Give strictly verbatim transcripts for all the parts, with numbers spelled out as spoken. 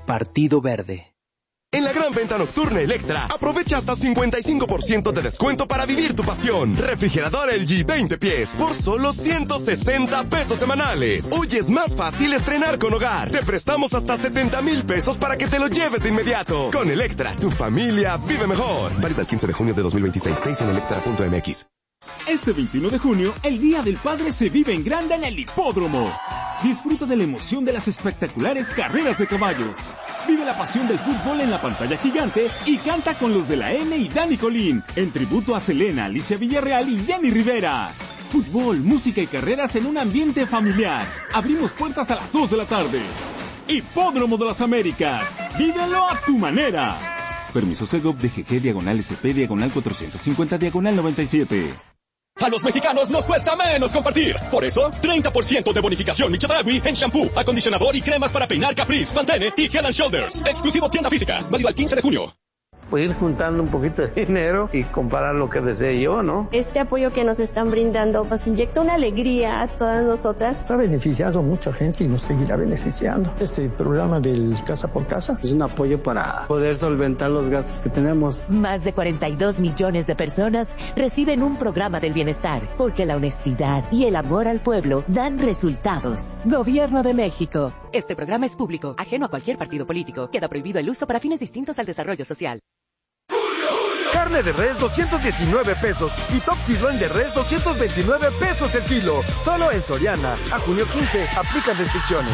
Partido Verde. En la gran venta nocturna Electra, aprovecha hasta cincuenta y cinco por ciento de descuento para vivir tu pasión. Refrigerador L G veinte pies por solo ciento sesenta pesos semanales. Hoy es más fácil estrenar con Hogar. Te prestamos hasta setenta mil pesos para que te lo lleves de inmediato. Con Electra, tu familia vive mejor. Válido el quince de junio de dos mil veintiséis. Tays en electra punto m x. Este veintiuno de junio, el Día del Padre se vive en grande en el Hipódromo. Disfruta de la emoción de las espectaculares carreras de caballos. Vive la pasión del fútbol en la pantalla gigante y canta con los de la N y Dani Colín, en tributo a Selena, Alicia Villarreal y Jenny Rivera. Fútbol, música y carreras en un ambiente familiar. Abrimos puertas a las dos de la tarde. Hipódromo de las Américas. Vívelo a tu manera. Permiso Segov de G G diagonal S P diagonal cuatrocientos cincuenta diagonal noventa y siete. A los mexicanos nos cuesta menos compartir. Por eso, treinta por ciento de bonificación Michodragui en shampoo, acondicionador y cremas para peinar Caprice, Pantene y Head and Shoulders. Exclusivo tienda física. Válido al quince de junio. Pues ir juntando un poquito de dinero y comprar lo que desee yo, ¿no? Este apoyo que nos están brindando nos inyecta una alegría a todas nosotras. Ha beneficiado a mucha gente y nos seguirá beneficiando. Este programa del Casa por Casa es un apoyo para poder solventar los gastos que tenemos. Más de cuarenta y dos millones de personas reciben un programa del bienestar, porque la honestidad y el amor al pueblo dan resultados. Gobierno de México. Este programa es público, ajeno a cualquier partido político. Queda prohibido el uso para fines distintos al desarrollo social. Carne de res doscientos diecinueve pesos y top sirloin de res doscientos veintinueve pesos el kilo. Solo en Soriana. A junio quince, aplican restricciones.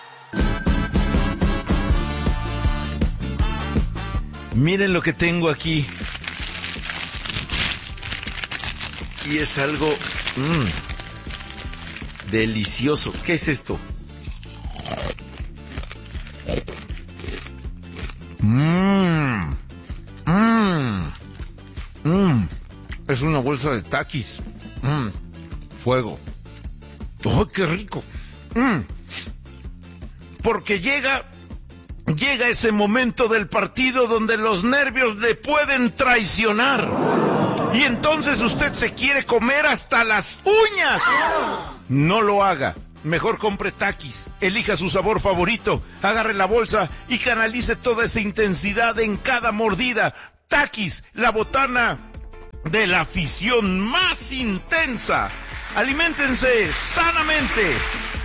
Miren lo que tengo aquí. Y es algo mmm, delicioso. ¿Qué es esto? Mmm. Mmm. Mmm. Es una bolsa de Takis. Mmm. Fuego. ¡Oh, qué rico! Mmm. Porque llega, llega ese momento del partido donde los nervios le pueden traicionar. Y entonces usted se quiere comer hasta las uñas. No lo haga. Mejor compre Takis, elija su sabor favorito, agarre la bolsa y canalice toda esa intensidad en cada mordida. Takis, la botana de la afición más intensa. Aliméntense sanamente.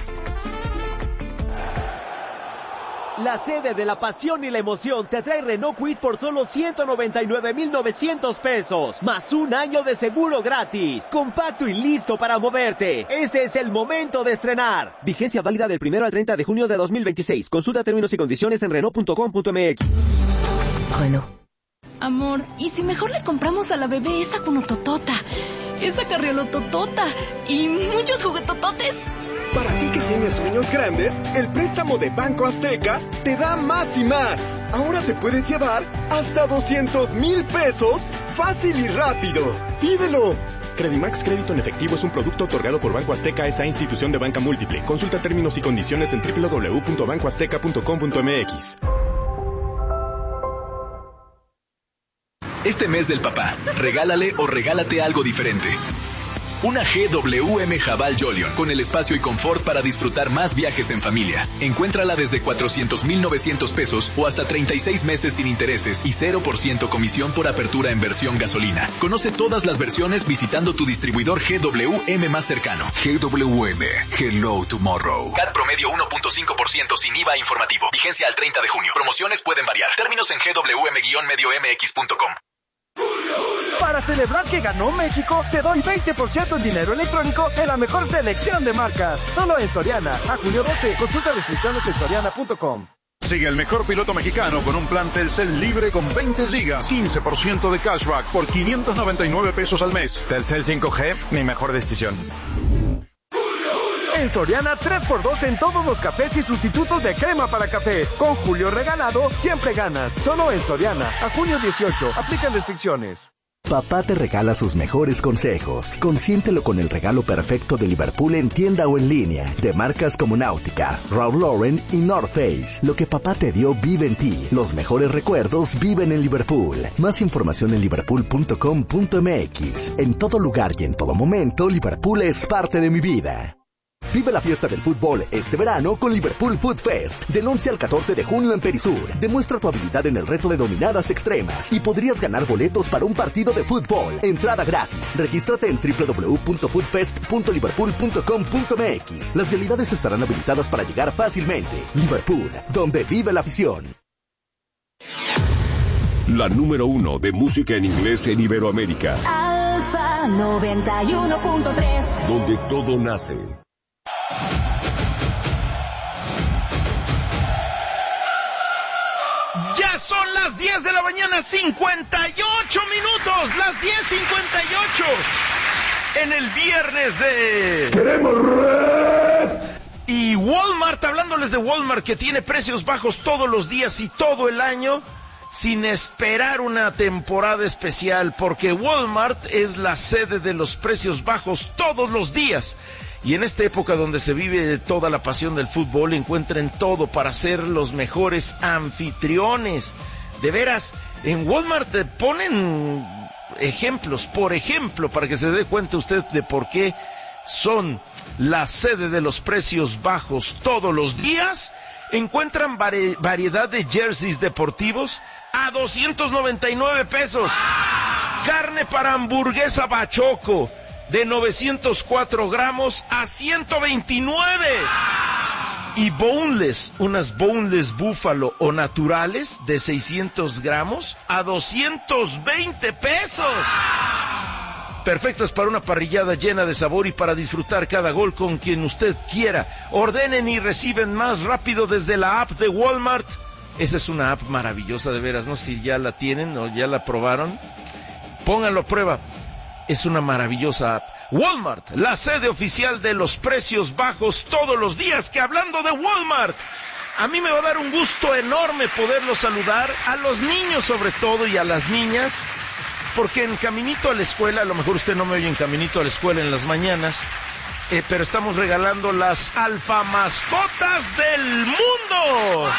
La sede de la pasión y la emoción te trae Renault Kwid por solo ciento noventa y nueve mil novecientos pesos, más un año de seguro gratis. Compacto y listo para moverte. Este es el momento de estrenar. Vigencia válida del primero al treinta de junio de dos mil veintiséis. Consulta términos y condiciones en Renault punto com punto m x. Renault. Amor, ¿y si mejor le compramos a la bebé esa cunototota, esa carriolototota y muchos juguetototes? Para ti que tienes sueños grandes, el préstamo de Banco Azteca te da más y más. Ahora te puedes llevar hasta doscientos mil pesos fácil y rápido. ¡Pídelo! Credimax Crédito en Efectivo es un producto otorgado por Banco Azteca, esa institución de banca múltiple. Consulta términos y condiciones en doble u doble u doble u punto banco azteca punto com punto m x. Este mes del papá, regálale o regálate algo diferente. Una G W M Jabal Jolion con el espacio y confort para disfrutar más viajes en familia. Encuéntrala desde cuatrocientos mil novecientos pesos o hasta treinta y seis meses sin intereses y cero por ciento comisión por apertura en versión gasolina. Conoce todas las versiones visitando tu distribuidor G W M más cercano. G W M, Hello Tomorrow. C A T promedio uno punto cinco por ciento sin I V A informativo. Vigencia al treinta de junio. Promociones pueden variar. Términos en G W M medio M X punto com. Para celebrar que ganó México, te doy veinte por ciento en dinero electrónico en la mejor selección de marcas. Solo en Soriana. A junio doce, consulta restricciones en soriana punto com. Sigue el mejor piloto mexicano con un plan Telcel libre con veinte gigas, quince por ciento de cashback por quinientos noventa y nueve pesos al mes. Telcel cinco G, mi mejor decisión. En Soriana, tres por dos en todos los cafés y sustitutos de crema para café. Con Julio regalado, siempre ganas. Solo en Soriana. A junio dieciocho. Aplican restricciones. Papá te regala sus mejores consejos. Consiéntelo con el regalo perfecto de Liverpool en tienda o en línea. De marcas como Nautica, Ralph Lauren y North Face. Lo que papá te dio vive en ti. Los mejores recuerdos viven en Liverpool. Más información en liverpool punto com punto m x. En todo lugar y en todo momento, Liverpool es parte de mi vida. Vive la fiesta del fútbol este verano con Liverpool Food Fest. Del once al catorce de junio en Perisur. Demuestra tu habilidad en el reto de dominadas extremas y podrías ganar boletos para un partido de fútbol. Entrada gratis. Regístrate en doble u doble u doble u punto foodfest punto liverpool punto com punto m x. Las vialidades estarán habilitadas para llegar fácilmente. Liverpool, donde vive la afición. La número uno de música en inglés en Iberoamérica. Alfa noventa y uno punto tres. Donde todo nace. Ya son las diez de la mañana, cincuenta y ocho minutos. Las diez cincuenta y ocho. En el viernes de... ¡Queremos red! Y Walmart, hablándoles de Walmart, que tiene precios bajos todos los días y todo el año, sin esperar una temporada especial, porque Walmart es la sede de los precios bajos todos los días. Y en esta época donde se vive toda la pasión del fútbol, encuentren todo para ser los mejores anfitriones. De veras, en Walmart te ponen ejemplos, por ejemplo, para que se dé cuenta usted de por qué son la sede de los precios bajos todos los días. Encuentran vari- variedad de jerseys deportivos a doscientos noventa y nueve pesos. Carne para hamburguesa Bachoco de novecientos cuatro gramos a ciento veintinueve. Y boneless, unas boneless búfalo o naturales de seiscientos gramos a doscientos veinte pesos. Perfectas para una parrillada llena de sabor y para disfrutar cada gol con quien usted quiera. Ordenen y reciben más rápido desde la app de Walmart. Esa es una app maravillosa, de veras, no sé si ya la tienen o ya la probaron. Pónganlo a prueba. Es una maravillosa app. Walmart, la sede oficial de los precios bajos todos los días. Que hablando de Walmart, a mí me va a dar un gusto enorme poderlos saludar, a los niños sobre todo y a las niñas, porque en Caminito a la Escuela, a lo mejor usted no me oye en Caminito a la Escuela en las mañanas, eh, pero estamos regalando las alfa mascotas del mundo.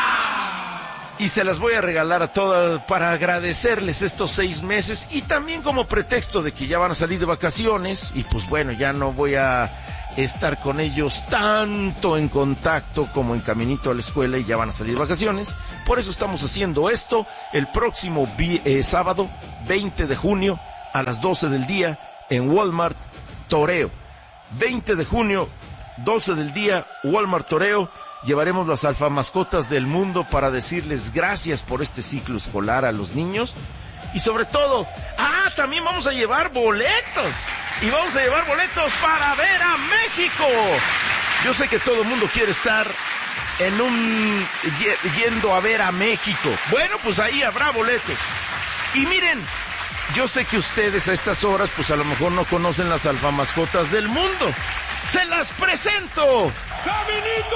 Y se las voy a regalar a todas para agradecerles estos seis meses y también como pretexto de que ya van a salir de vacaciones y pues bueno, ya no voy a estar con ellos tanto en contacto como en Caminito a la Escuela y ya van a salir de vacaciones. Por eso estamos haciendo esto el próximo vi- eh, sábado veinte de junio a las doce del día en Walmart Toreo. veinte de junio, doce del día, Walmart Toreo. Llevaremos las alfa mascotas del mundo para decirles gracias por este ciclo escolar a los niños. Y sobre todo, ah, también vamos a llevar boletos. Y vamos a llevar boletos para ver a México. Yo sé que todo el mundo quiere estar en un... yendo a ver a México. Bueno, pues ahí habrá boletos. Y miren, yo sé que ustedes a estas horas, pues a lo mejor no conocen las alfa mascotas del mundo. ¡Se las presento! ¡Caminito